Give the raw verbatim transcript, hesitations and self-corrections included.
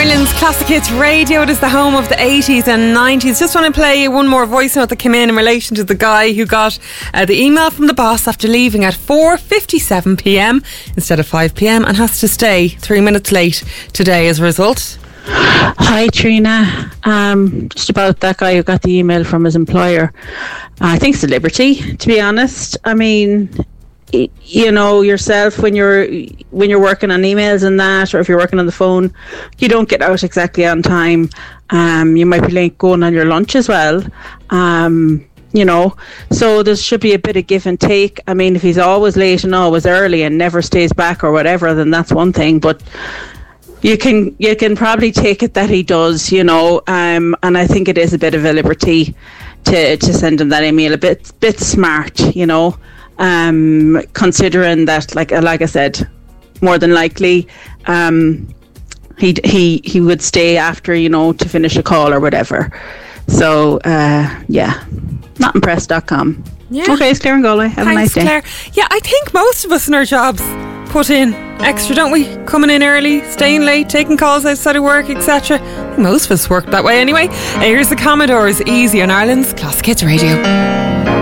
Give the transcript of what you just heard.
Ireland's Classic Hits Radio. It is the home of the eighties and nineties. Just want to play one more voice note that came in in relation to the guy who got uh, the email from the boss after leaving at four fifty-seven p.m. instead of five p.m. and has to stay three minutes late today as a result. Hi Trina, um, just about that guy who got the email from his employer. I think it's a liberty, to be honest. I mean, you know yourself, when you're when you're working on emails and that, or if you're working on the phone, you don't get out exactly on time. Um, you might be late going on your lunch as well. Um, you know, so there should be a bit of give and take. I mean, if he's always late and always early and never stays back or whatever, then that's one thing. But you can you can probably take it that he does, you know. Um, and I think it is a bit of a liberty to to send him that email. A bit bit smart, you know. Um, considering that, like like I said, more than likely, um, he he he would stay after, you know, to finish a call or whatever. So uh, yeah, not impressed dot com. Yeah. Okay, it's Claire and Galway. Have Thanks, a nice day. Claire. Yeah, I think most of us in our jobs put in extra, don't we? Coming in early, staying late, taking calls outside of work, et cetera. Most of us work that way anyway. Here's the Commodores, Easy on Ireland's Classic Hits Radio.